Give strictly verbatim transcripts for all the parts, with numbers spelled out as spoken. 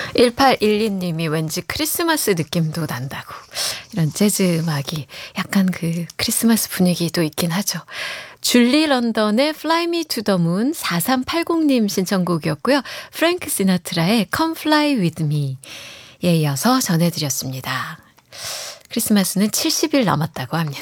일팔일이 님이 왠지 크리스마스 느낌도 난다고. 이런 재즈 음악이 약간 그 크리스마스 분위기도 있긴 하죠. 줄리 런던의 Fly Me to the Moon 사삼팔공 님 신청곡이었고요. 프랭크 시나트라의 Come Fly With Me에 이어서 전해드렸습니다. 크리스마스는 칠십 일 남았다고 합니다.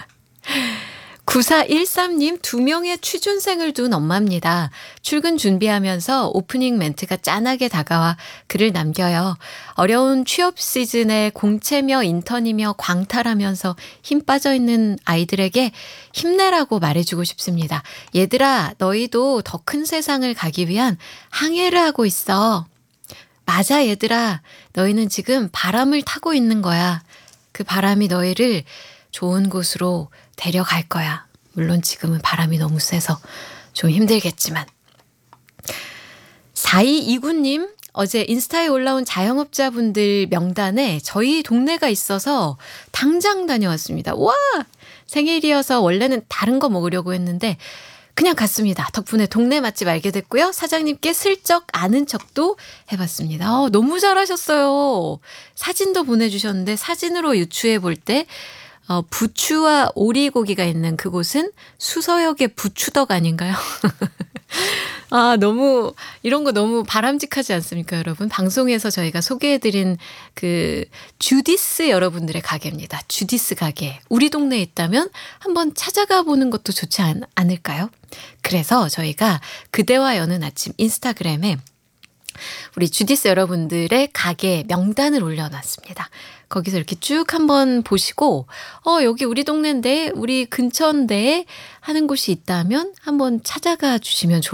구사일삼 님 두 명의 취준생을 둔 엄마입니다. 출근 준비하면서 오프닝 멘트가 짠하게 다가와 글을 남겨요. 어려운 취업 시즌에 공채며 인턴이며 광탈하면서 힘 빠져있는 아이들에게 힘내라고 말해주고 싶습니다. 얘들아, 너희도 더 큰 세상을 가기 위한 항해를 하고 있어. 맞아, 얘들아. 너희는 지금 바람을 타고 있는 거야. 그 바람이 너희를 좋은 곳으로 데려갈 거야. 물론 지금은 바람이 너무 세서 좀 힘들겠지만. 사이이구 님, 어제 인스타에 올라온 자영업자분들 명단에 저희 동네가 있어서 당장 다녀왔습니다. 와! 생일이어서 원래는 다른 거 먹으려고 했는데 그냥 갔습니다. 덕분에 동네 맛집 알게 됐고요. 사장님께 슬쩍 아는 척도 해봤습니다. 어, 너무 잘하셨어요. 사진도 보내주셨는데 사진으로 유추해 볼 때 어, 부추와 오리고기가 있는 그곳은 수서역의 부추덕 아닌가요? 아, 너무, 이런 거 너무 바람직하지 않습니까, 여러분? 방송에서 저희가 소개해드린 그 주디스 여러분들의 가게입니다. 주디스 가게. 우리 동네에 있다면 한번 찾아가 보는 것도 좋지 않, 않을까요? 그래서 저희가 그대와 여는 아침 인스타그램에 우리 주디스 여러분들의 가게 명단을 올려놨습니다. 거기서 이렇게 쭉 한번 보시고 어 여기 우리 동네인데 우리 근처인데 하는 곳이 있다면 한번 찾아가 주시면 좋을 것 같아요.